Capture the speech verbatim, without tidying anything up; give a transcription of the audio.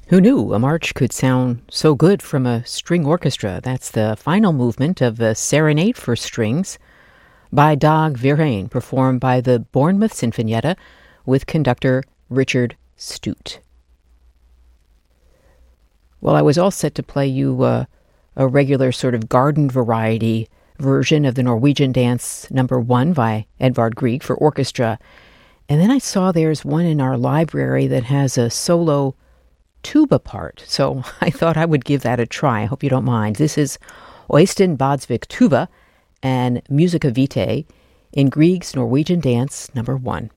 Who knew a march could sound so good from a string orchestra? That's the final movement of the Serenade for Strings by Dag Verheyen, performed by the Bournemouth Sinfonietta with conductor Richard Stute. Well, I was all set to play you uh, a regular sort of garden variety version of the Norwegian Dance Number One by Edvard Grieg for orchestra. And then I saw there's one in our library that has a solo tuba part. So I thought I would give that a try. I hope you don't mind. This is Øystein Badsvik tuba and Musica Vitae in Grieg's Norwegian Dance Number One.